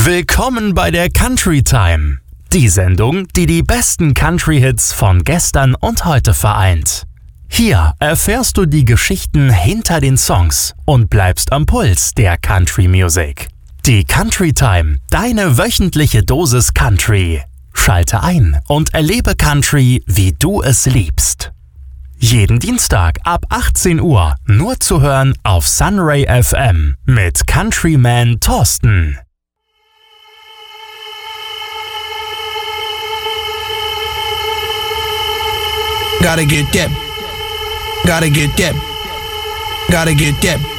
Willkommen bei der Country Time, die Sendung, die die besten Country-Hits von gestern und heute vereint. Hier erfährst du die Geschichten hinter den Songs und bleibst am Puls der Country Music. Die Country Time, deine wöchentliche Dosis Country. Schalte ein und erlebe Country, wie du es liebst. Jeden Dienstag ab 18 Uhr nur zu hören auf Sunray FM mit Countryman Thorsten. Gotta get that. Gotta get that. Gotta get that.